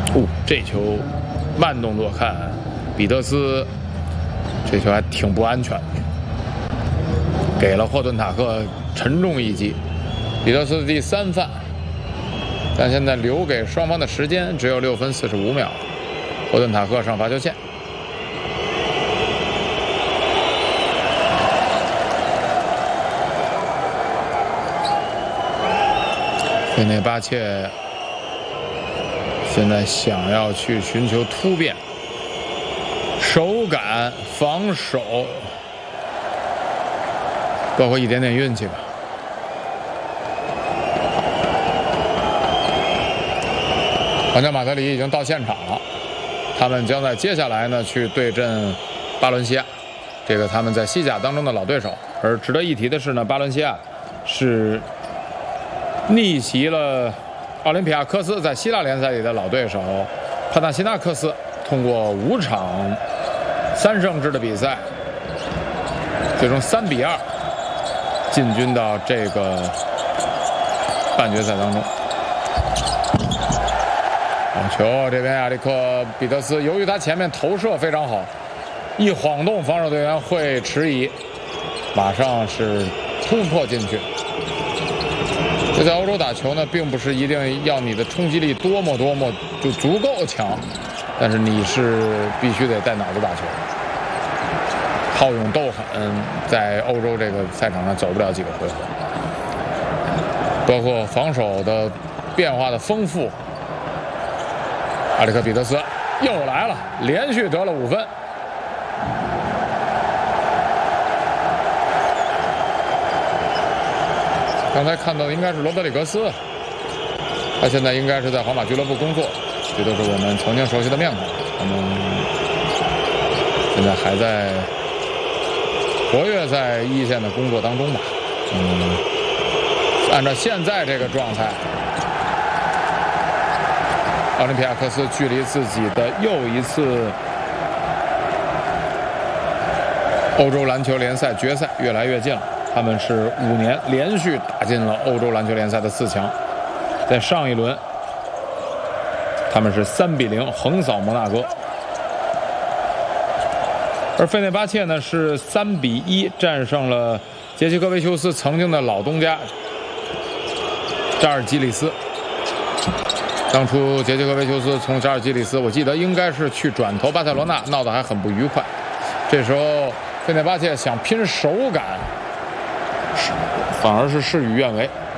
这球慢动作看，彼得斯这球还挺不安全的，给了霍顿塔克沉重一击。彼得斯的第3犯，但现在留给双方的时间只有6分45秒。霍顿塔克上罚球线。费内巴切现在想要去寻求突变，手感、防守，包括一点点运气吧。皇家马德里已经到现场了，他们将在接下来呢去对阵巴伦西亚，这个他们在西甲当中的老对手。而值得一提的是呢，巴伦西亚是逆袭了奥林匹亚科斯在希腊联赛里的老对手帕纳西纳克斯，通过5场3胜制的比赛，最终3比2进军到这个半决赛当中。好球，这边亚历克彼得斯由于他前面投射非常好，一晃动防守队员会迟疑，马上是突破进去。这在欧洲打球呢，并不是一定要你的冲击力多么就足够强，但是你是必须得带脑子打球，好勇斗狠，在欧洲这个赛场上走不了几个回合，包括防守的变化的丰富。阿里克彼得斯又来了，连续得了5分。刚才看到的应该是罗德里格斯，他现在应该是在皇马俱乐部工作，这都是我们曾经熟悉的面孔。他们现在还在活跃在一线的工作当中吧。按照现在这个状态，奥林匹亚科斯距离自己的又一次欧洲篮球联赛决赛越来越近了。他们是5年连续打进了欧洲篮球联赛的4强，在上一轮他们是3比0横扫摩纳哥，而费内巴切呢是3比1战胜了杰西科维丘斯曾经的老东家扎尔基里斯。当初杰西科维丘斯从扎尔基里斯，我记得应该是去转投巴塞罗那，闹得还很不愉快。这时候费内巴切想拼手感，反而是事与愿违。